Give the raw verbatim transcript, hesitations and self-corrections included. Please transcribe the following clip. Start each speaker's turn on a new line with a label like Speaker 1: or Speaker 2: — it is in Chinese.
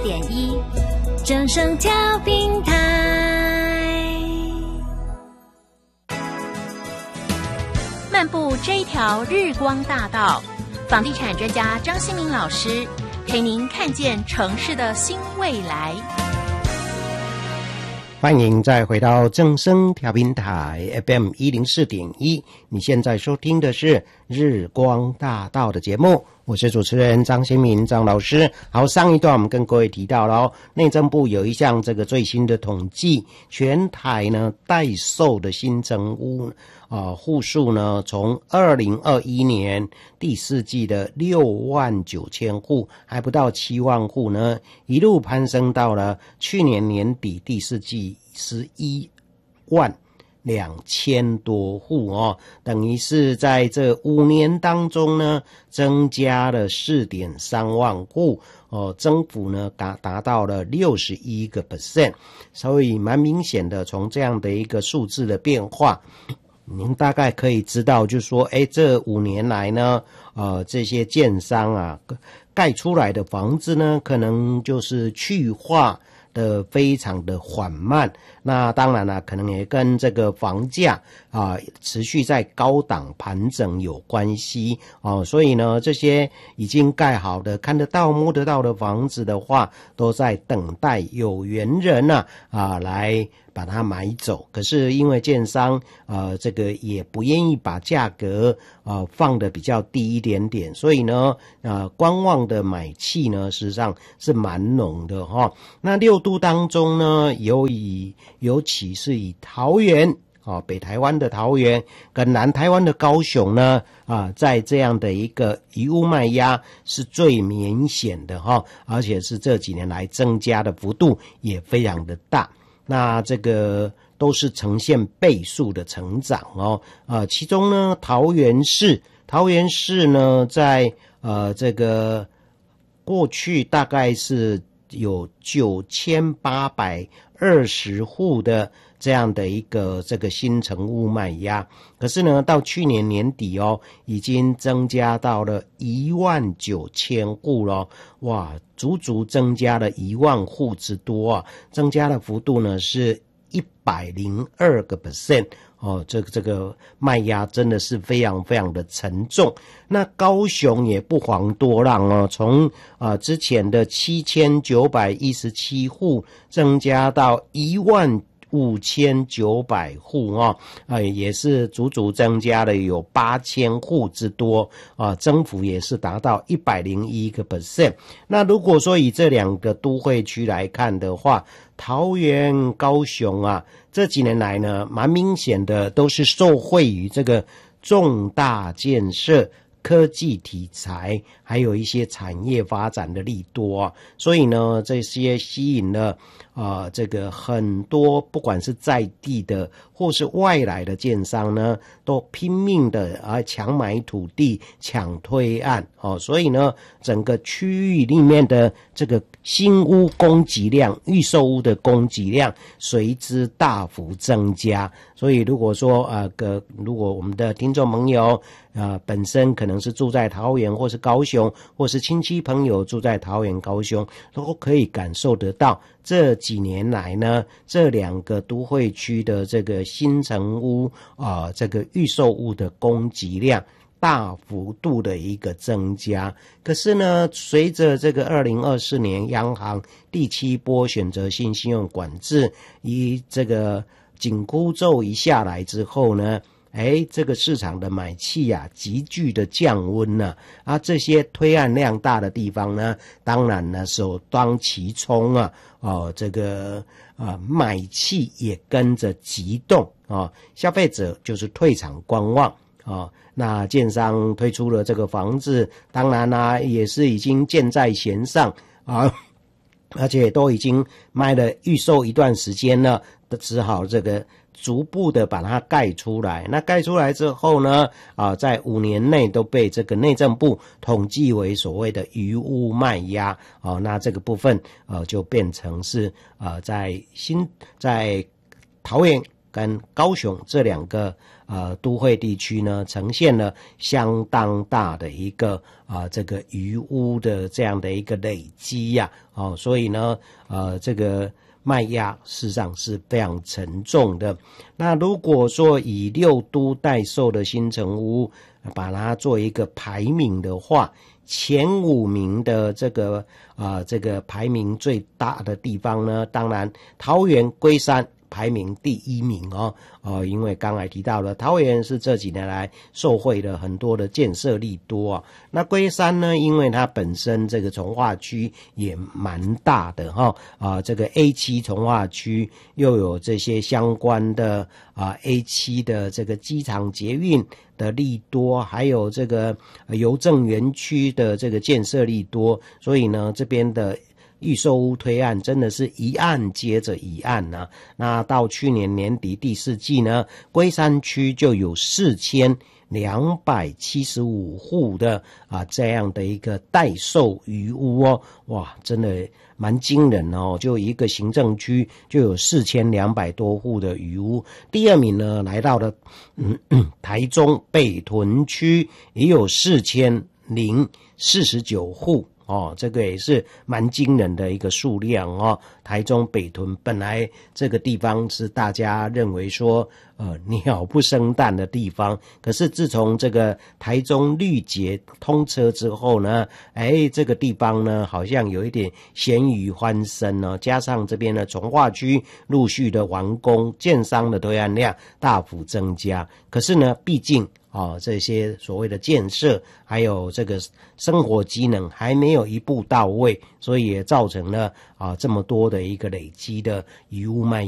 Speaker 1: 点一，正声调频台。漫步这一条日光大道，房地产专家张新民老师陪您看见城市的新未来。
Speaker 2: 欢迎再回到正声调频台 F M 一零四点一，你现在收听的是日光大道的节目，我是主持人张新民张老师。好，上一段我们跟各位提到了哦，内政部有一项这个最新的统计，全台呢待售的新成屋啊户数呢，从二零二一年第四季的六万九千户，还不到七万户呢，一路攀升到了去年年底第四季十一万两千多户哦，等于是在这五年当中呢，增加了 四点三万户哦，增幅呢达达到了 百分之六十一， 所以蛮明显的，从这样的一个数字的变化，您大概可以知道，就是说，哎，这五年来呢，呃，这些建商啊盖出来的房子呢，可能就是去化的非常的缓慢，那当然了，可能也跟这个房价啊持续在高档盘整有关系哦。所以呢，这些已经盖好的、看得到、摸得到的房子的话，都在等待有缘人呐 啊, 啊来把它买走。可是因为建商呃这个也不愿意把价格呃放得比较低一点点，所以呢呃观望的买气呢实际上是蛮浓的哈、哦。那六都当中呢，有以尤其是以桃园哦，北台湾的桃园跟南台湾的高雄呢啊，在这样的一个余屋卖压是最明显的哈、哦，而且是这几年来增加的幅度也非常的大。那这个都是呈现倍数的成长哦，呃，其中呢，桃园市，桃园市呢，在呃这个过去大概是有九千八百二十户的这样的一个这个新成屋卖压，可是呢，到去年年底哦，已经增加到了一万九千户了，哇，足足增加了一万户之多啊，增加的幅度呢是一百零二个 percent 哦，这个这个卖压真的是非常非常的沉重。那高雄也不遑多让哦，从啊、呃、之前的七千九百一十七户增加到一万五千九百户啊、呃，也是足足增加了有八千户之多啊、呃，增幅也是达到一百零一个 percent。那如果说以这两个都会区来看的话，桃园、高雄啊，这几年来呢，蛮明显的都是受惠于这个重大建设、科技题材，还有一些产业发展的利多啊，所以呢，这些吸引了啊、呃，这个很多不管是在地的或是外来的建商呢，都拼命的啊抢买土地、抢推案哦，所以呢，整个区域里面的这个新屋供给量、预售屋的供给量随之大幅增加。所以如果说啊个，如果我们的听众朋友啊本身可能是住在桃园或是高雄，或是亲戚朋友住在桃园、高雄，都可以感受得到这几年来呢，这两个都会区的这个新成屋啊，这个预售屋的供给量大幅度的一个增加。可是呢，随着这个二零二四年央行第七波选择性信用管制以这个紧箍咒一下来之后呢，哎，这个市场的买气啊急剧的降温了啊，这些推案量大的地方呢，当然呢首当其冲啊，哦，这个啊买气也跟着急动啊，消费者就是退场观望啊。那建商推出了这个房子，当然啦、啊、也是已经箭在弦上啊，而且都已经卖了预售一段时间了，只好这个逐步的把它盖出来。那盖出来之后呢，啊，在五年内都被这个内政部统计为所谓的余屋卖压啊，那这个部分呃、啊、就变成是呃在新在桃园跟高雄这两个呃都会地区呢，呈现了相当大的一个啊、呃、这个渔污的这样的一个累积呀、啊，哦，所以呢，呃，这个卖压事实上是非常沉重的。那如果说以六都代售的新成屋，把它做一个排名的话，前五名的这个啊、呃、这个排名最大的地方呢，当然桃园龟山排名第一名哦，哦，因为刚才提到了桃园是这几年来受惠了很多的建设利多啊。那龟山呢，因为它本身这个从化区也蛮大的哈、哦、啊，这个 A 七 从化区又有这些相关的啊 A 七 的这个机场捷运的利多，还有这个邮政园区的这个建设利多，所以呢，这边的预售屋推案真的是一案接着一案呢、啊。那到去年年底第四季呢，龟山区就有四千两百七十五户的啊这样的一个代售余屋哦，哇，真的蛮惊人哦！就一个行政区就有四千两百多户的余屋。第二名呢，来到了嗯台中北屯区，也有四千零四十九户。哦，这个也是蛮惊人的一个数量哦。台中北屯本来这个地方是大家认为说呃鸟不生蛋的地方，可是自从这个台中绿捷通车之后呢，哎，这个地方呢好像有一点咸鱼翻身哦，加上这边的从化区陆续的完工，建商的推案量大幅增加，可是呢，毕竟哦，这些所谓的建设还有这个生活机能还没有一步到位，所以也造成了啊这么多的一个累积的余屋卖